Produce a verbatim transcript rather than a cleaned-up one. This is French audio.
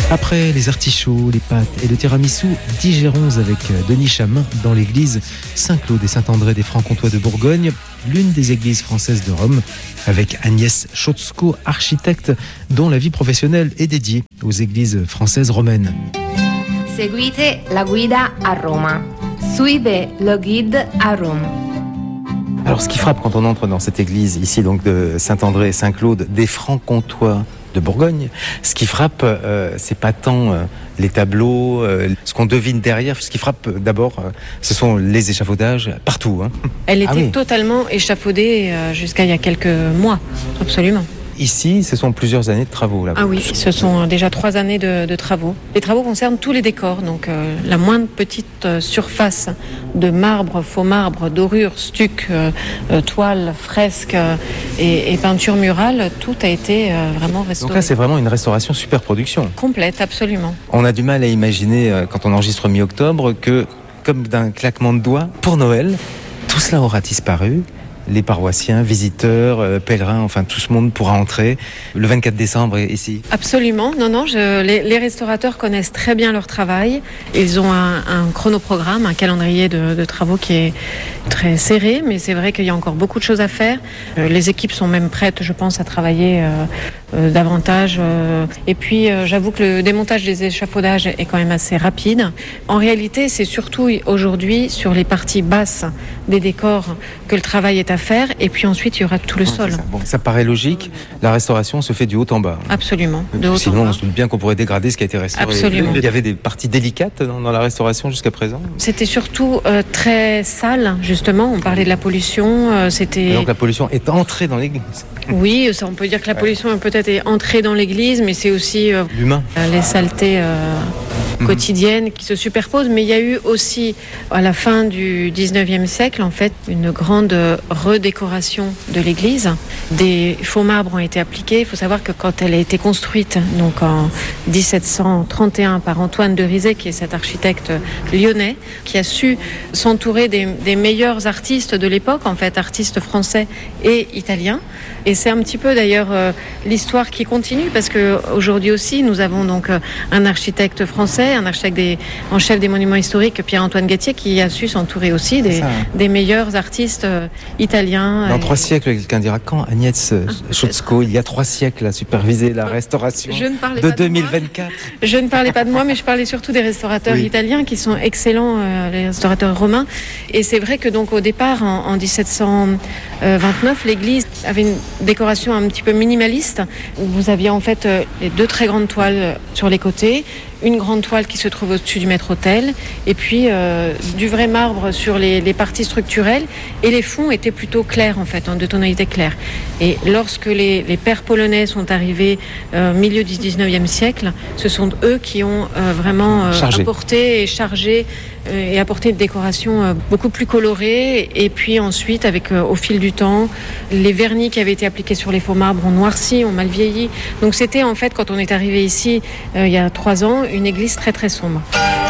Après les artichauts, les pâtes et le tiramisu, digérons avec Denis Chamin dans l'église Saint-Claude et Saint-André des Francs-Comtois de Bourgogne, l'une des églises françaises de Rome, avec Agnès Chotzko, architecte dont la vie professionnelle est dédiée aux églises françaises romaines. Seguite la guida a Roma. Suivez le guide à Rome. Alors ce qui frappe quand on entre dans cette église ici donc de Saint-André et Saint-Claude des Francs-Comtois de Bourgogne, ce qui frappe, euh, c'est pas tant euh, les tableaux, euh, ce qu'on devine derrière. Ce qui frappe euh, d'abord, euh, ce sont les échafaudages partout. Hein. Elle était ah oui. totalement échafaudée euh, jusqu'à il y a quelques mois, absolument. Ici, ce sont plusieurs années de travaux. Là. Ah oui, ce sont déjà trois années de, de travaux. Les travaux concernent tous les décors, donc euh, la moindre petite euh, surface de marbre, faux marbre, dorure, stuc, euh, euh, toile, fresque euh, et, et peinture murale, tout a été euh, vraiment restauré. Donc là, c'est vraiment une restauration super production. Complète, absolument. On a du mal à imaginer, euh, quand on enregistre mi-octobre, que, comme d'un claquement de doigts, pour Noël, tout cela aura disparu. Les paroissiens, visiteurs, euh, pèlerins, enfin tout ce monde pourra entrer le vingt-quatre décembre ici. Absolument, non, non, je, les, les restaurateurs connaissent très bien leur travail. Ils ont un, un chronoprogramme, un calendrier de, de travaux qui est très serré, mais c'est vrai qu'il y a encore beaucoup de choses à faire. Euh, les équipes sont même prêtes, je pense, à travailler euh, euh, davantage. Euh, et puis, euh, j'avoue que le démontage des échafaudages est quand même assez rapide. En réalité, c'est surtout aujourd'hui sur les parties basses des décors que le travail est à faire, et puis ensuite il y aura tout le non, sol. Ça. Bon, ça paraît logique, la restauration se fait du haut en bas. Absolument, de haut Sinon en bas. on se doute bien qu'on pourrait dégrader ce qui a été restauré. Absolument. Il y avait des parties délicates dans, dans la restauration jusqu'à présent. C'était surtout euh, très sale, justement, on parlait de la pollution, euh, c'était... Et donc la pollution est entrée dans l'église. Oui, ça, on peut dire que la pollution ouais. peut-être est entrée dans l'église, mais c'est aussi euh, l'humain. Les saletés euh, mmh. quotidiennes qui se superposent. Mais il y a eu aussi, à la fin du dix-neuvième siècle, en fait, une grande redécoration de l'église. Des faux marbres ont été appliqués. Il faut savoir que quand elle a été construite, donc en dix-sept cent trente et un, par Antoine de Rizet, qui est cet architecte lyonnais, qui a su s'entourer des, des meilleurs artistes de l'époque, en fait, artistes français et italiens. Et c'est un petit peu d'ailleurs euh, l'histoire qui continue, parce qu'aujourd'hui aussi, nous avons donc euh, un architecte français, un architecte des, en chef des monuments historiques, Pierre-Antoine Gattier, qui a su s'entourer aussi des, des meilleurs artistes euh, italiens. Dans et... trois siècles, quelqu'un dira quand Agnès ah, Chotzko, il y a trois siècles, a supervisé la restauration de deux mille vingt-quatre. De je ne parlais pas de moi, mais je parlais surtout des restaurateurs oui. italiens qui sont excellents, euh, les restaurateurs romains. Et c'est vrai que donc au départ, en, en dix-sept cent vingt-neuf, l'église avait une décoration un petit peu minimaliste. Vous aviez en fait euh, les deux très grandes toiles sur les côtés, une grande toile qui se trouve au-dessus du maître-autel, et puis euh, du vrai marbre sur les, les parties structurelles, et les fonds étaient plutôt clairs en fait, en de tonalité claire. Et lorsque les, les pères polonais sont arrivés au euh, milieu du dix-neuvième siècle, ce sont eux qui ont euh, vraiment euh, apporté et chargé euh, et apporté une décoration euh, beaucoup plus colorée. Et puis ensuite, avec euh, au fil du temps, les vernis qui avaient été appliqués sur les faux marbres ont noirci, ont mal vieilli. Donc c'était en fait, quand on est arrivé ici euh, il y a trois ans, une église très très sombre.